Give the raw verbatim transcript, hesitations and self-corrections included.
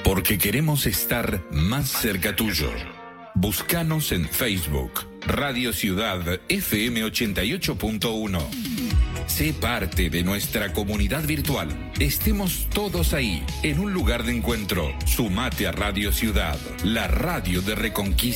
Porque queremos estar más cerca tuyo. Búscanos en Facebook, Radio Ciudad F M ochenta y ocho punto uno. Sé parte de nuestra comunidad virtual. Estemos todos ahí, en un lugar de encuentro. Sumate a Radio Ciudad, la radio de Reconquista.